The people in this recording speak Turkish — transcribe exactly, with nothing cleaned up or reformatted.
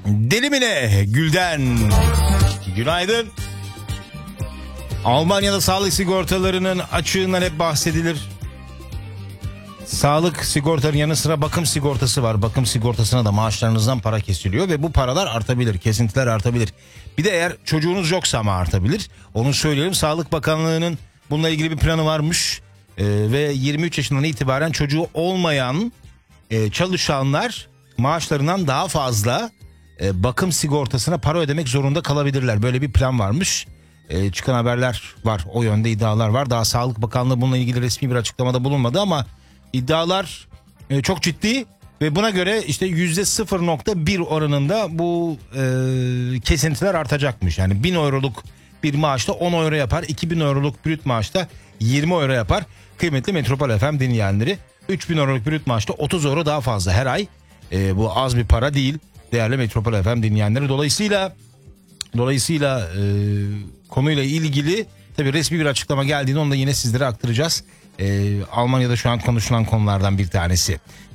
Delimine Gül'den günaydın. Almanya'da sağlık sigortalarının açığından hep bahsedilir. Sağlık sigortanın yanı sıra bakım sigortası var. Bakım sigortasına da maaşlarınızdan para kesiliyor ve bu paralar artabilir, kesintiler artabilir. Bir de eğer çocuğunuz yoksa ama artabilir. Onu söyleyelim. Sağlık Bakanlığı'nın bununla ilgili bir planı varmış. Ee, ve yirmi üç yaşından itibaren çocuğu olmayan e, çalışanlar maaşlarından daha fazla e, bakım sigortasına para ödemek zorunda kalabilirler. Böyle bir plan varmış. E, çıkan haberler var. O yönde iddialar var. Daha Sağlık Bakanlığı bununla ilgili resmi bir açıklamada bulunmadı ama iddialar e, çok ciddi ve buna göre işte yüzde sıfır nokta bir oranında bu e, kesintiler artacakmış. Yani bin euroluk bir maaşta on euro yapar. iki bin euroluk brüt maaşta yirmi euro yapar. Kıymetli Metropol F M dinleyenleri, üç bin euroluk brüt maaşta otuz euro daha fazla her ay. E, bu az bir para değil değerli Metropol F M dinleyenleri. Dolayısıyla dolayısıyla e, konuyla ilgili tabii resmi bir açıklama geldiğinde onu da yine sizlere aktaracağız. E, Almanya'da şu an konuşulan konulardan bir tanesi.